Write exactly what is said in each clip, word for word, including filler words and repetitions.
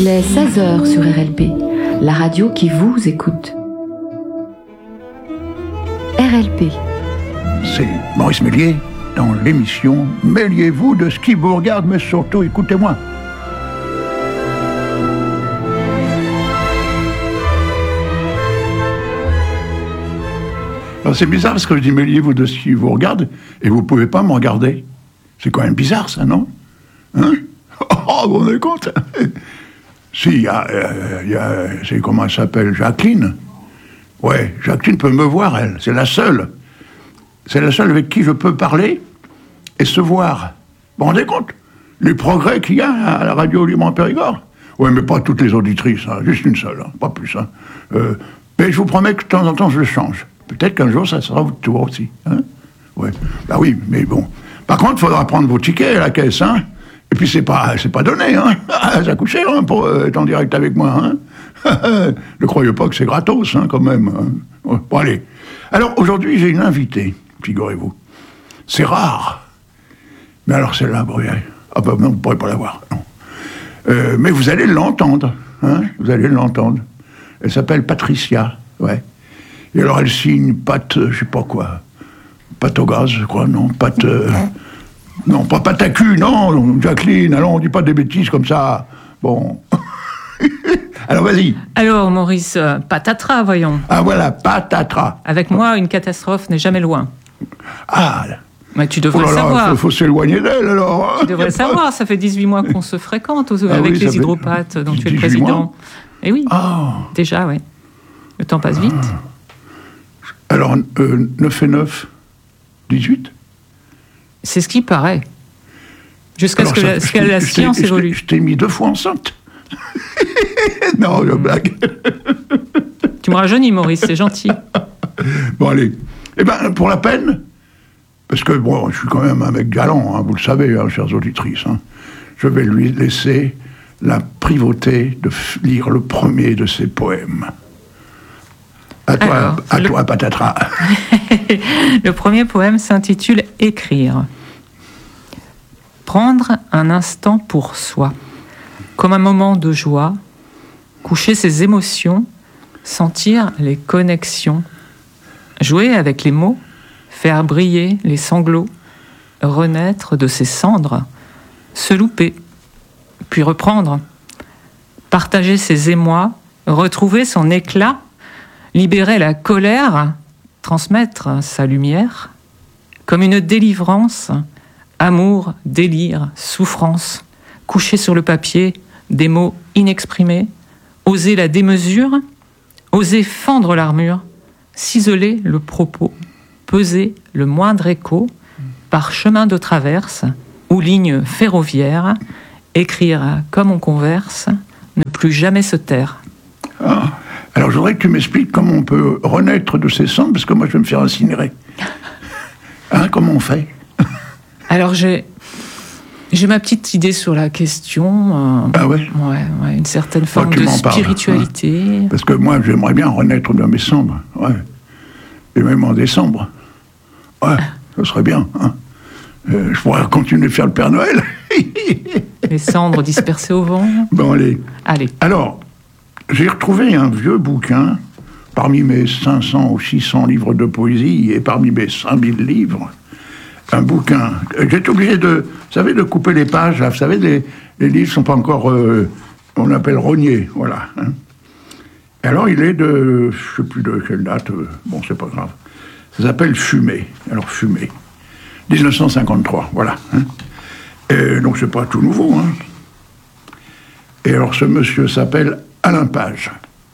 Il est seize heures sur R L P, la radio qui vous écoute. R L P. C'est Maurice Méliès dans l'émission « Mêliez-vous de ce qui vous regarde, mais surtout écoutez-moi ». Alors c'est bizarre parce que je dis « Mêliez-vous de ce qui vous regarde » et vous ne pouvez pas me regarder. C'est quand même bizarre ça, non? Hein? Oh, vous vous rendez compte? Si, il y a, euh, y a, c'est comment elle s'appelle, Jacqueline. Ouais, Jacqueline peut me voir, elle, c'est la seule. C'est la seule avec qui je peux parler et se voir. Vous vous rendez compte? Les progrès qu'il y a à la radio Libre-Périgord. Oui, mais pas toutes les auditrices, hein, juste une seule, hein, pas plus. Hein. Euh, mais je vous promets que de temps en temps, je le change. Peut-être qu'un jour, ça sera votre tour aussi. Hein? Ouais. Bah oui, mais bon. Par contre, il faudra prendre vos tickets à la caisse, hein. Et puis, c'est pas, c'est pas donné, hein. Ça coûte cher, hein, pour euh, être en direct avec moi, hein. Ne croyez pas que c'est gratos, hein, quand même. Hein. Bon, allez. Alors, aujourd'hui, j'ai une invitée, figurez-vous. C'est rare. Mais alors, celle-là, Bruel. Ah ben non, vous ne pourrez pas la voir, non. Euh, mais vous allez l'entendre, hein. Vous allez l'entendre. Elle s'appelle Patricia, ouais. Et alors, elle signe pâte, je sais pas quoi. Pâte au gaz, je crois, non, pâte... Euh, non, pas pâte à cul, non, Jacqueline, allons, on dit pas des bêtises comme ça. Bon... Alors, vas-y. Alors, Maurice, euh, patatras, voyons. Ah, voilà, patatras. Avec moi, une catastrophe n'est jamais loin. Ah. Mais tu devrais oh là le là, savoir. Il faut, faut s'éloigner d'elle, alors. Hein. Tu devrais le savoir, ça fait dix-huit mois qu'on se fréquente aux, ah avec oui, les hydropathes dont tu es le président. Eh oui, oh. Déjà, oui. Le temps passe vite. Ah. Alors, euh, neuf et neuf, dix-huit? C'est ce qui paraît. Jusqu'à alors, ce que ça, la, ce la science évolue. Je t'ai mis deux fois enceinte. Non, je blague. Tu me rajeunis, Maurice, c'est gentil. Bon, allez. Eh bien, pour la peine, parce que, bon, je suis quand même un mec galant, hein, vous le savez, hein, chères auditrices, hein, je vais lui laisser la privauté de lire le premier de ses poèmes. À toi, Alors, à le... toi, patatras. Le premier poème s'intitule « Écrire ». Prendre un instant pour soi, comme un moment de joie, coucher ses émotions, sentir les connexions, jouer avec les mots, faire briller les sanglots, renaître de ses cendres, se louper, puis reprendre, partager ses émois, retrouver son éclat, libérer la colère, transmettre sa lumière, comme une délivrance, amour, délire, souffrance, coucher sur le papier des mots inexprimés, oser la démesure, oser fendre l'armure, ciseler le propos, peser le moindre écho, par chemin de traverse ou ligne ferroviaire, écrire comme on converse, ne plus jamais se taire. Ah, alors je voudrais que tu m'expliques comment on peut renaître de ses cendres, parce que moi je vais me faire incinérer. Hein, comment on fait? Alors j'ai... J'ai ma petite idée sur la question. Euh, ah ouais? Ouais, ouais, une certaine forme oh, de spiritualité. Parles, hein. Parce que moi, j'aimerais bien renaître de mes cendres. Ouais. Et même en décembre. Ouais, ça serait bien. Hein. Euh, je pourrais continuer de faire le Père Noël. Les cendres dispersées au vent. Bon, allez. Allez. Alors, j'ai retrouvé un vieux bouquin, parmi mes cinq cents ou six cents livres de poésie, et parmi mes cinq mille livres, un bouquin. J'étais obligé de, vous savez, de couper les pages. Là. Vous savez, les, les livres ne sont pas encore, euh, on appelle rognés, voilà. Hein. Et alors, il est de, je ne sais plus de quelle date, euh, bon, c'est pas grave. Ça s'appelle Fumée. Alors, Fumée. dix-neuf cent cinquante-trois, voilà. Hein. Et donc, c'est pas tout nouveau. Hein. Et alors, ce monsieur s'appelle Alain Page.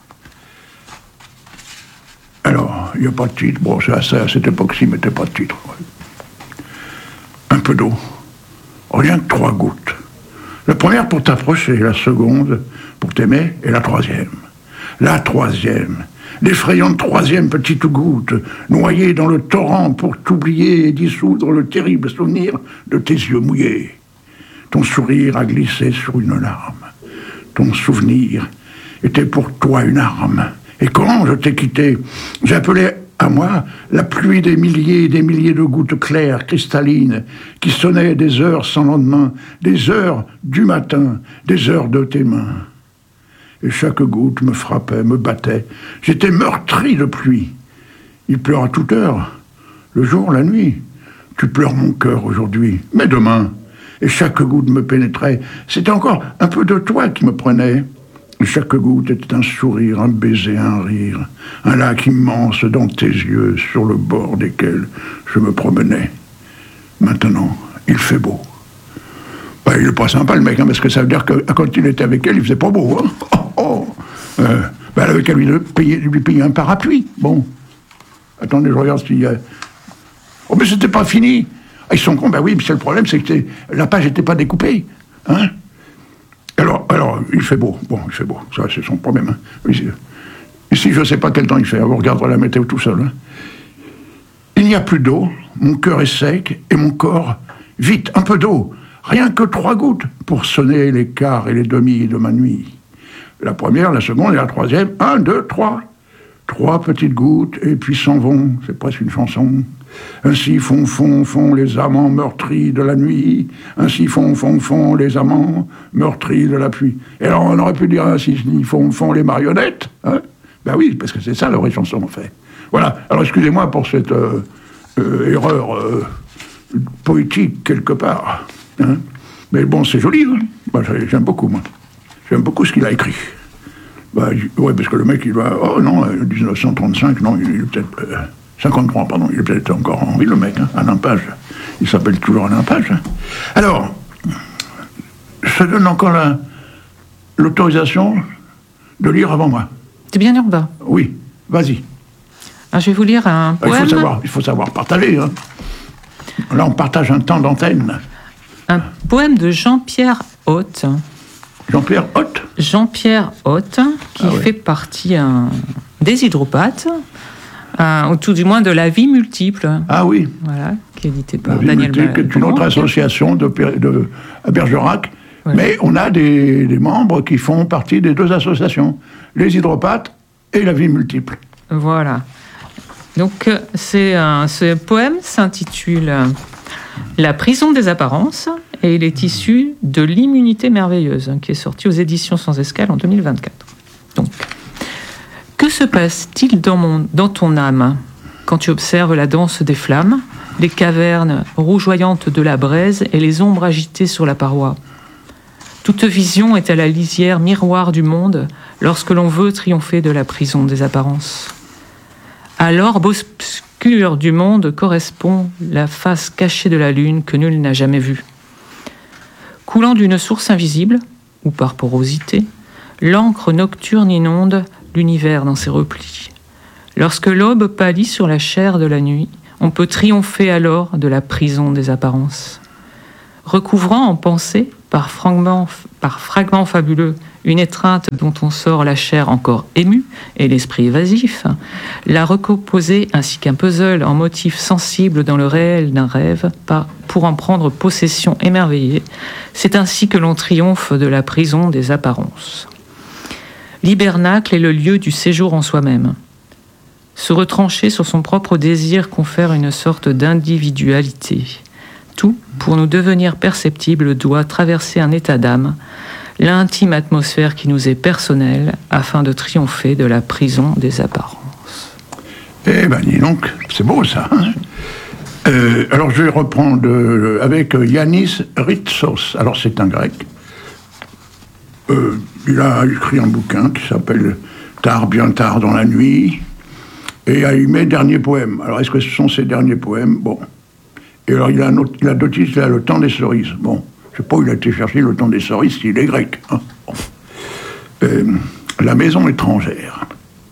Alors, il n'y a pas de titre. Bon, c'est à, à cette époque-ci, il ne mettait pas de titre. Ouais. Un peu d'eau. Rien que trois gouttes. La première pour t'approcher, la seconde pour t'aimer, et la troisième. La troisième. L'effrayante troisième petite goutte, noyée dans le torrent pour t'oublier et dissoudre le terrible souvenir de tes yeux mouillés. Ton sourire a glissé sur une larme. Ton souvenir était pour toi une arme. Et quand je t'ai quitté, j'appelais à moi la pluie des milliers et des milliers de gouttes claires, cristallines, qui sonnaient des heures sans lendemain, des heures du matin, des heures de tes mains. et chaque goutte me frappait, me battait. J'étais meurtri de pluie. Il pleure à toute heure, le jour, la nuit. Tu pleures mon cœur aujourd'hui, mais demain. Et chaque goutte me pénétrait. C'était encore un peu de toi qui me prenait. Et chaque goutte était un sourire, un baiser, un rire. Un lac immense dans tes yeux, sur le bord desquels je me promenais. Maintenant, il fait beau. Ben, il est pas sympa, le mec, hein, parce que ça veut dire que quand il était avec elle, il faisait pas beau. Hein. Oh, oh. Euh, ben, elle avait qu'à lui payer, lui payer un parapluie. Bon. Attendez, je regarde s'il y a... Oh, mais c'était pas fini. Ah, ils sont cons, ben oui, mais c'est le problème, c'est que la page n'était pas découpée. Hein. Alors, alors, il fait beau. Bon, il fait beau. Ça, c'est son problème. Hein. Ici, ici, je ne sais pas quel temps il fait. Vous regarderez la météo tout seul. Hein. Il n'y a plus d'eau. Mon cœur est sec et mon corps, vite, un peu d'eau. Rien que trois gouttes pour sonner les quarts et les demi de ma nuit. La première, la seconde et la troisième. Un, deux, trois. Trois petites gouttes et puis s'en vont. C'est presque une chanson. Ainsi font, font, font les amants meurtris de la nuit. Ainsi font, font, font les amants meurtris de la pluie. Et alors on aurait pu dire ainsi font, font les marionnettes. Hein. Ben oui, parce que c'est ça la vraie chanson en fait. Voilà. Alors excusez-moi pour cette euh, euh, erreur euh, poétique quelque part. Hein. Mais bon, c'est joli. Hein. Ben, j'aime beaucoup, moi. J'aime beaucoup ce qu'il a écrit. Ben, oui, parce que le mec, il va... Oh non, dix-neuf cent trente-cinq, non, il est peut-être... Euh, cinquante-trois, pardon, il est peut-être encore en vie, le mec, hein, Alain Page. Il s'appelle toujours Alain Page. Hein. Alors, je donne encore la, l'autorisation de lire avant moi. C'est bien urbain. Oui, vas-y. Alors, je vais vous lire un poème. Il faut savoir, il faut savoir partager. Hein. Là, on partage un temps d'antenne. Un poème de Jean-Pierre Haute. Jean-Pierre Haute Jean-Pierre Haute, qui ah ouais. fait partie euh, des hydropathes. Euh, ou tout du moins de La Vie Multiple. Ah oui. Voilà, qui est édité par La Daniel Multiple, qui est une autre association de, de, à Bergerac. Ouais. Mais on a des, des membres qui font partie des deux associations, les hydropathes et La Vie Multiple. Voilà. Donc, c'est, euh, ce poème s'intitule La prison des apparences et il est issu de L'immunité merveilleuse, qui est sorti aux éditions Sans Escale en deux mille vingt-quatre. Donc, que se passe-t-il dans, mon, dans ton âme quand tu observes la danse des flammes, les cavernes rougeoyantes de la braise et les ombres agitées sur la paroi? Toute vision est à la lisière miroir du monde lorsque l'on veut triompher de la prison des apparences. À l'orbe obscur du monde correspond la face cachée de la lune que nul n'a jamais vue. Coulant d'une source invisible, ou par porosité, l'encre nocturne inonde l'univers dans ses replis. Lorsque l'aube pâlit sur la chair de la nuit, on peut triompher alors de la prison des apparences. Recouvrant en pensée, par fragments, par fragments fabuleux, une étreinte dont on sort la chair encore émue et l'esprit évasif, la recomposer ainsi qu'un puzzle en motifs sensibles dans le réel d'un rêve, par, pour en prendre possession émerveillée, c'est ainsi que l'on triomphe de la prison des apparences. L'hibernacle est le lieu du séjour en soi-même. Se retrancher sur son propre désir confère une sorte d'individualité. Tout, pour nous devenir perceptible, doit traverser un état d'âme, l'intime atmosphère qui nous est personnelle, afin de triompher de la prison des apparences. Eh ben, dis donc, c'est beau ça. Hein euh, alors, je vais reprendre euh, avec Yanis Ritsos. Alors, c'est un grec. Euh, il a écrit un bouquin qui s'appelle « Tard, bien tard dans la nuit », et il met « Dernier poème ». Alors, est-ce que ce sont ses derniers poèmes? Bon. Et alors, il a, un autre, il a deux titres, il a « Le temps des cerises ». Bon, je ne sais pas où il a été chercher le temps des cerises, s'il est grec. Hein. Bon. Euh, la maison étrangère.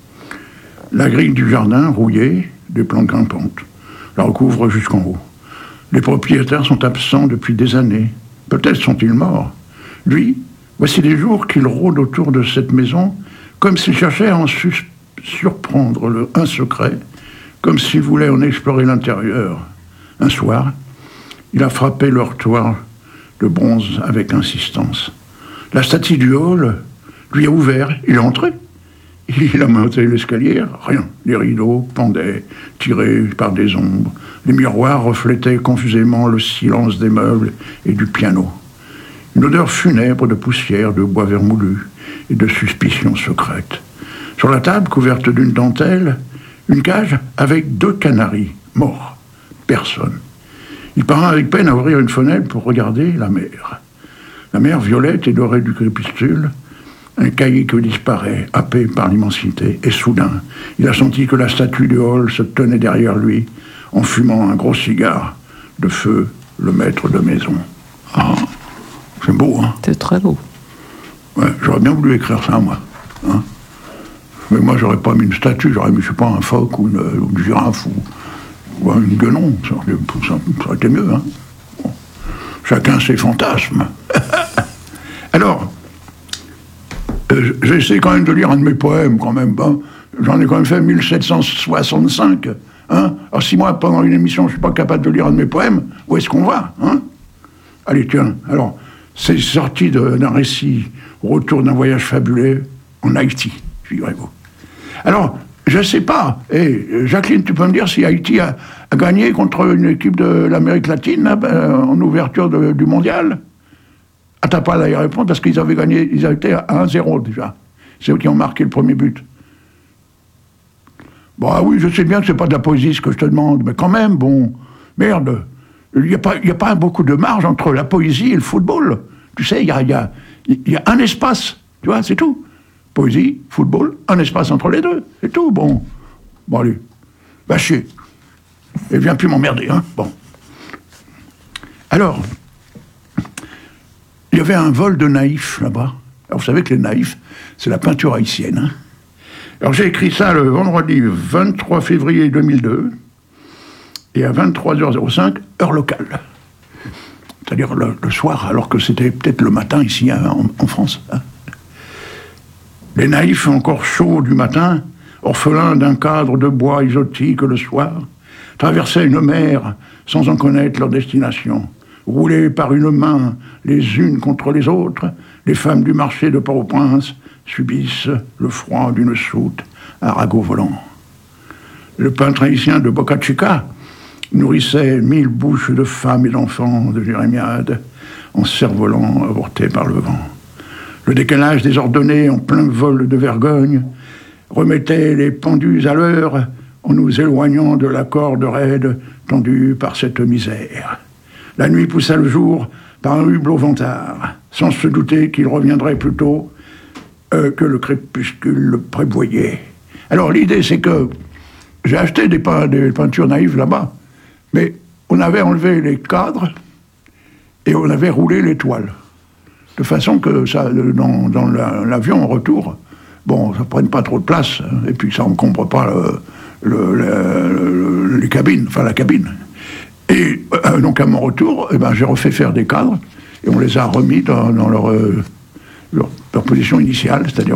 La grille du jardin, rouillée, des plantes grimpantes, la recouvre jusqu'en haut. Les propriétaires sont absents depuis des années. Peut-être sont-ils morts. Lui, voici des jours qu'il rôde autour de cette maison, comme s'il cherchait à en sus- surprendre le, un secret, comme s'il voulait en explorer l'intérieur. Un soir, il a frappé le heurtoir de bronze avec insistance. La statue du hall lui a ouvert, il est entré. Il a monté l'escalier, rien. Les rideaux pendaient, tirés par des ombres. Les miroirs reflétaient confusément le silence des meubles et du piano. Une odeur funèbre de poussière, de bois vermoulu, et de suspicions secrètes. Sur la table, couverte d'une dentelle, une cage avec deux canaris morts. Personne. Il parvint avec peine à ouvrir une fenêtre pour regarder la mer. La mer violette et dorée du crépuscule, un cahier qui disparaît, happé par l'immensité. Et soudain, il a senti que la statue de Hall se tenait derrière lui, en fumant un gros cigare de feu, le maître de maison. Ah, c'est beau, hein? C'est très beau. Ouais, j'aurais bien voulu écrire ça, moi. Hein? Mais moi, j'aurais pas mis une statue, j'aurais mis, je sais pas, un phoque ou une, ou une girafe ou, ou une guenon. Ça aurait, ça, ça aurait été mieux, hein? Bon. Chacun ses fantasmes. Alors, euh, j'essaie quand même de lire un de mes poèmes, quand même. Hein. J'en ai quand même fait mille sept cent soixante-cinq. Hein. Alors, si moi, pendant une émission, je suis pas capable de lire un de mes poèmes, où est-ce qu'on va, hein? Allez, tiens, alors, c'est sorti de, d'un récit, retour d'un voyage fabuleux en Haïti, figurez-vous. Alors, je ne sais pas. Hey, Jacqueline, tu peux me dire si Haïti a, a gagné contre une équipe de l'Amérique latine là, ben, en ouverture de, du mondial? Ah, t'as pas à y répondre parce qu'ils avaient gagné, ils étaient à un zéro déjà. C'est eux qui ont marqué le premier but. Bon, ah oui, je sais bien que c'est pas de la poésie ce que je te demande, mais quand même, bon, merde. Il n'y a pas, il y a pas beaucoup de marge entre la poésie et le football. Tu sais, il y a, il y a, il y a un espace, tu vois, c'est tout. Poésie, football, un espace entre les deux, c'est tout, bon. Bon, allez, va chier. Et viens plus m'emmerder, hein, bon. Alors, il y avait un vol de naïfs, là-bas. Alors, vous savez que les naïfs, c'est la peinture haïtienne, hein. Alors, j'ai écrit ça le vendredi vingt-trois février deux mille deux, et à vingt-trois heures cinq, heure locale. C'est-à-dire le, le soir, alors que c'était peut-être le matin ici, hein, en, en France, hein. Les naïfs encore chauds du matin, orphelins d'un cadre de bois exotique le soir, traversaient une mer sans en connaître leur destination. Roulés par une main les unes contre les autres, les femmes du marché de Port-au-Prince subissent le froid d'une soute à ragots volants. Le peintre haïtien de Boca Chica nourrissait mille bouches de femmes et d'enfants de jérémiades en cerf-volants avortés par le vent. Le décalage désordonné en plein vol de vergogne remettait les pendus à l'heure en nous éloignant de la corde raide tendue par cette misère. La nuit poussa le jour par un hublot ventard, sans se douter qu'il reviendrait plus tôt euh, que le crépuscule le prévoyait. Alors l'idée, c'est que j'ai acheté des, peint- des peintures naïves là-bas, mais on avait enlevé les cadres et on avait roulé les toiles. De façon que ça, dans, dans la, l'avion en retour, bon, ça ne prenne pas trop de place, hein, et puis ça n'encombre pas le, le, le, le, les cabines, enfin la cabine. Et euh, donc à mon retour, eh ben, j'ai refait faire des cadres, et on les a remis dans, dans leur, euh, leur, leur position initiale, c'est-à-dire